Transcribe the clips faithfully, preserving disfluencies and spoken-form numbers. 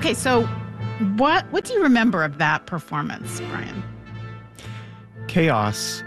Okay, so what what do you remember of that performance, Brian? Chaos.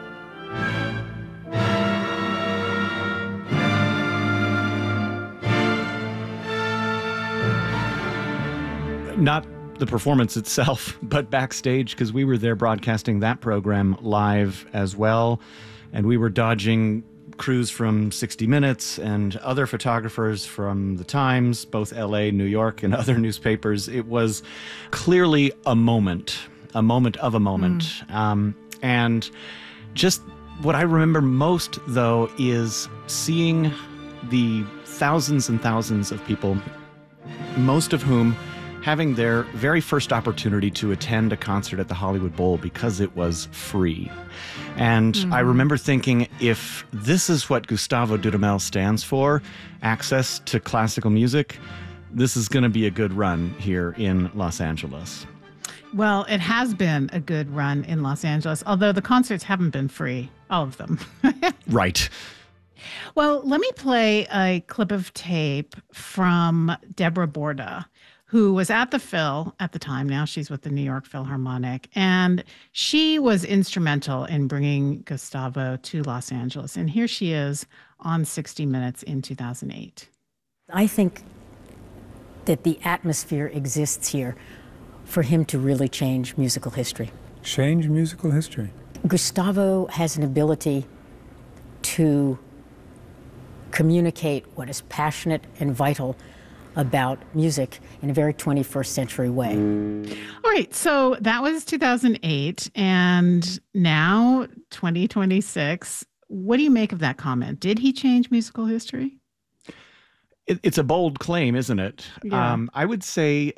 Not the performance itself, but backstage, because we were there broadcasting that program live as well. And we were dodging crews from sixty minutes and other photographers from the Times, both L A, New York, and other newspapers. It was clearly a moment, a moment of a moment. Mm. Um, and just what I remember most, though, is seeing the thousands and thousands of people, most of whom having their very first opportunity to attend a concert at the Hollywood Bowl because it was free. And mm-hmm. I remember thinking, if this is what Gustavo Dudamel stands for, access to classical music, this is going to be a good run here in Los Angeles. Well, it has been a good run in Los Angeles, although the concerts haven't been free, all of them. Right. Well, let me play a clip of tape from Deborah Borda, who was at the Phil at the time. Now she's with the New York Philharmonic. And she was instrumental in bringing Gustavo to Los Angeles. And here she is on sixty minutes in two thousand eight. I think that the atmosphere exists here for him to really change musical history. Change musical history? Gustavo has an ability to communicate what is passionate and vital about music in a very twenty-first century way. All right, so that was two thousand eight, and now twenty twenty-six. What do you make of that comment? Did he change musical history? It, it's a bold claim, isn't it? Yeah. Um, I would say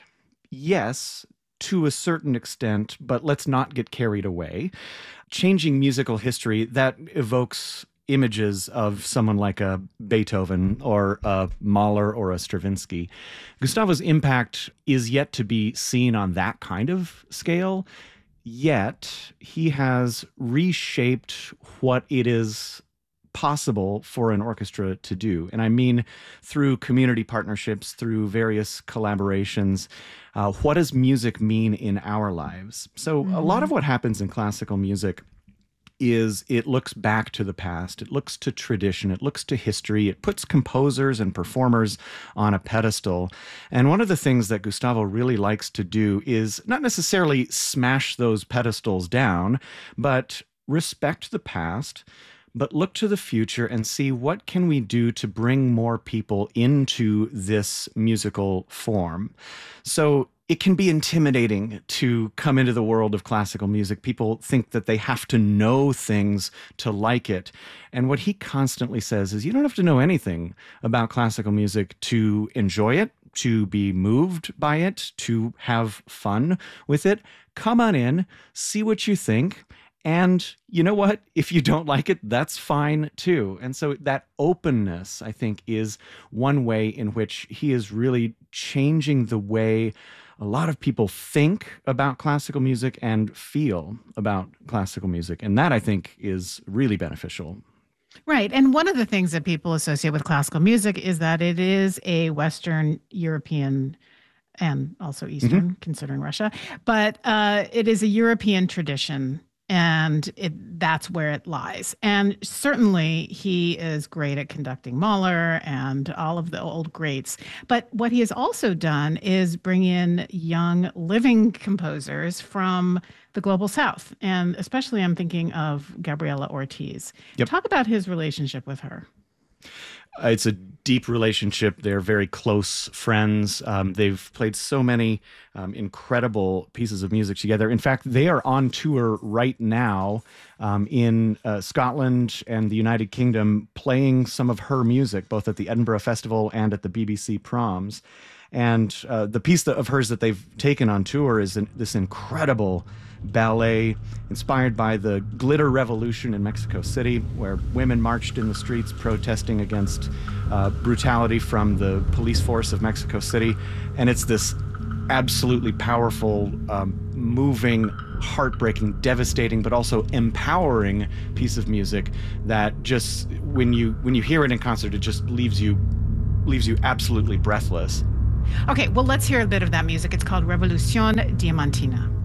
yes, to a certain extent, but let's not get carried away. Changing musical history, that evokes images of someone like a Beethoven or a Mahler or a Stravinsky. Gustavo's impact is yet to be seen on that kind of scale, yet he has reshaped what it is possible for an orchestra to do. And I mean through community partnerships, through various collaborations. Uh, what does music mean in our lives? So mm-hmm. a lot of what happens in classical music is it looks back to the past. It looks to tradition. It looks to history. It puts composers and performers on a pedestal. And one of the things that Gustavo really likes to do is not necessarily smash those pedestals down, but respect the past, but look to the future and see what can we do to bring more people into this musical form. So it can be intimidating to come into the world of classical music. People think that they have to know things to like it. And what he constantly says is you don't have to know anything about classical music to enjoy it, to be moved by it, to have fun with it. Come on in, see what you think. And you know what? If you don't like it, that's fine too. And so that openness, I think, is one way in which he is really changing the way a lot of people think about classical music and feel about classical music. And that, I think, is really beneficial. Right. And one of the things that people associate with classical music is that it is a Western European and also Eastern, mm-hmm. considering Russia, but uh, it is a European tradition. And it, that's where it lies. And certainly he is great at conducting Mahler and all of the old greats. But what he has also done is bring in young living composers from the global South. And especially I'm thinking of Gabriela Ortiz. Yep. Talk about his relationship with her. Uh, it's a deep relationship. They're very close friends. Um, they've played so many um, incredible pieces of music together. In fact, they are on tour right now um, in uh, Scotland and the United Kingdom, playing some of her music, both at the Edinburgh Festival and at the B B C Proms. And uh, the piece that, of hers that they've taken on tour is an, this incredible ballet inspired by the glitter revolution in Mexico City, where women marched in the streets protesting against uh, brutality from the police force of Mexico City. And it's this absolutely powerful, um, moving, heartbreaking, devastating, but also empowering piece of music that just, when you when you hear it in concert, it just leaves you leaves you absolutely breathless. Okay, well, let's hear a bit of that music. It's called Revolución Diamantina.